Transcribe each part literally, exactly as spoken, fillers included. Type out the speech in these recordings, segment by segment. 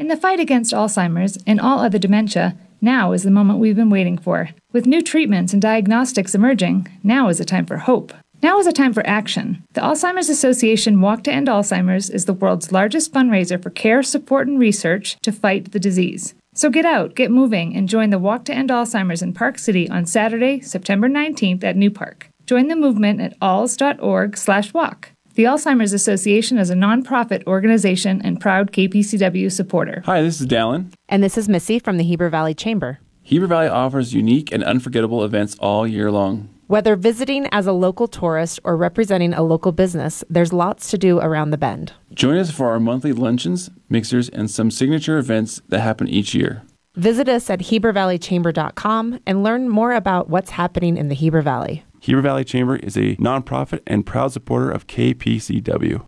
In the fight against Alzheimer's and all other dementia, now is the moment we've been waiting for. With new treatments and diagnostics emerging, now is a time for hope. Now is a time for action. The Alzheimer's Association Walk to End Alzheimer's is the world's largest fundraiser for care, support, and research to fight the disease. So get out, get moving, and join the Walk to End Alzheimer's in Park City on Saturday, September nineteenth at New Park. Join the movement at alz.org slash walk. The Alzheimer's Association is a nonprofit organization and proud K P C W supporter. Hi, this is Dallin. And this is Missy from the Heber Valley Chamber. Heber Valley offers unique and unforgettable events all year long. Whether visiting as a local tourist or representing a local business, there's lots to do around the bend. Join us for our monthly luncheons, mixers, and some signature events that happen each year. Visit us at heber valley chamber dot com and learn more about what's happening in the Heber Valley. Heber Valley Chamber is a nonprofit and proud supporter of K P C W.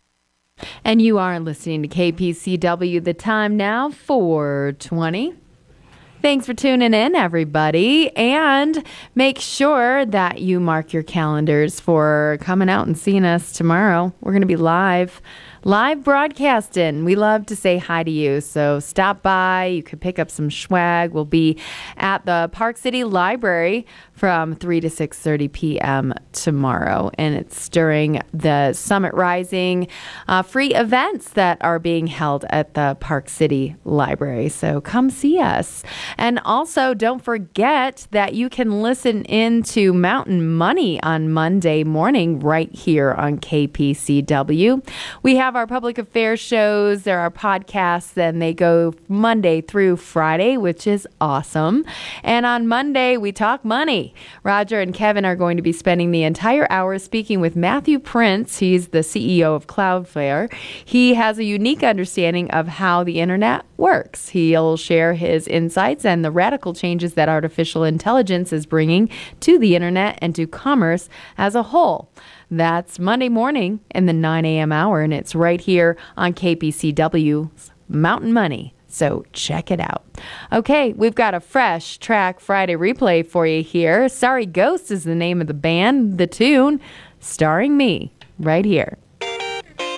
And you are listening to K P C W. The time now, four twenty. Thanks for tuning in, everybody. And make sure that you mark your calendars for coming out and seeing us tomorrow. We're going to be live, live broadcasting. We love to say hi to you. So stop by. You could pick up some swag. We'll be at the Park City Library from three to six thirty p.m. tomorrow. And it's during the Summit Rising uh, free events that are being held at the Park City Library. So come see us. And also, don't forget that you can listen in to Mountain Money on Monday morning right here on K P C W. We have our public affairs shows. There are podcasts, and they go Monday through Friday, which is awesome. And on Monday, we talk money. Roger and Kevin are going to be spending the entire hour speaking with Matthew Prince. He's the C E O of Cloudflare. He has a unique understanding of how the internet works. He'll share his insights and the radical changes that artificial intelligence is bringing to the internet and to commerce as a whole. That's Monday morning in the nine a.m. hour, and it's right here on K P C W's Mountain Money. So check it out. Okay, we've got a fresh track Friday replay for you here. Sorry Ghost is the name of the band, the tune, starring me right here.